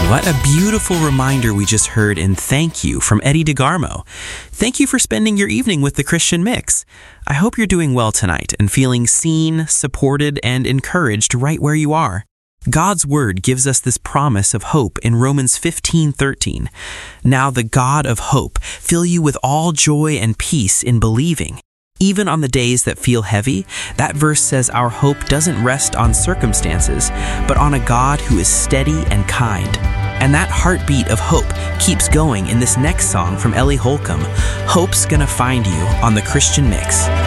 What a beautiful reminder we just heard in Thank You from Eddie DeGarmo. Thank you for spending your evening with the Christian Mix. I hope you're doing well tonight and feeling seen, supported, and encouraged right where you are. God's Word gives us this promise of hope in Romans 15:13. Now the God of hope fill you with all joy and peace in believing. Even on the days that feel heavy, that verse says our hope doesn't rest on circumstances, but on a God who is steady and kind. And that heartbeat of hope keeps going in this next song from Ellie Holcomb, Hope's Gonna Find You on the Christian Mix.